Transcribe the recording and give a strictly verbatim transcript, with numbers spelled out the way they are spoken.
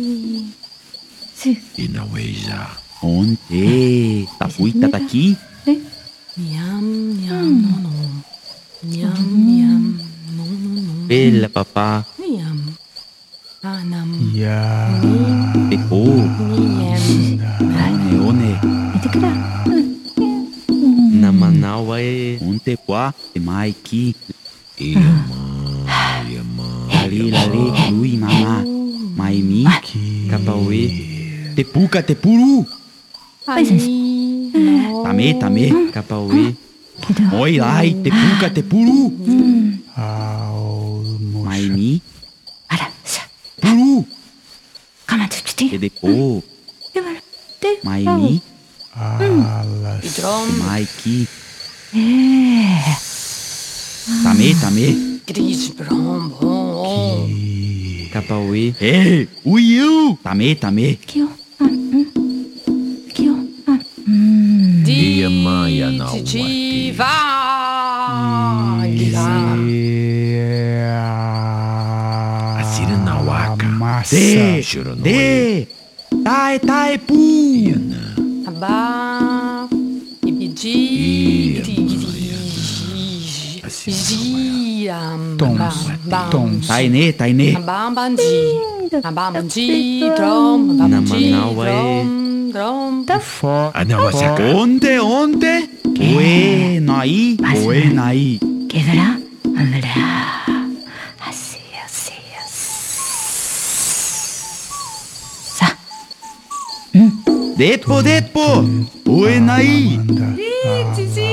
Sim. Inaueja. Onde? Tapuita tá aqui? Nham, nham, no, no. Nham, nham, no, no, no. Pela papá. Nham. Anam. Ya. Tepo. Nyam. One, one. Itekura. Na Manaua é onde qua? Maiki. Iama. Iama. Lali, lali. Lui, mamá. Maimi. Kapauê. Tepuca, tepuru. Ani. No. Tame, tame. Kapauê. Kido. Oi, lai. Tepuca, tepuru. Almoço. Maimi. Ara, sa. Puru. Kamatsuchite. Tedepo. Demara. De. Maimi. Alas. Drum. Maiki. É. Tame, tame. Gris, brom, bom. Kapauê. Ei, uiu. Tame, tame. Kyo. Ah, hum. Kyo. Ah, hum. Di. Iama, yanau, Di. wati. Va. Gila. Asira na waka. Massa. De. Shironoe. De. Tae, tae, pu. Iana. Aba. Ibidi. Ia, Gidi. Assim, Giram. Tons. Tons. Taine, taine. Abambandi. Abambandi. Drum. Abambandi. Manaua é- Drum. Drum. Fó. Anawasaka. Onde, onde? Ue, nai. Ue, nai. Quedará. Andrá. Assim, assim, assim. Sa. Depo, depo. Ue, nai. Amanda. Zizi.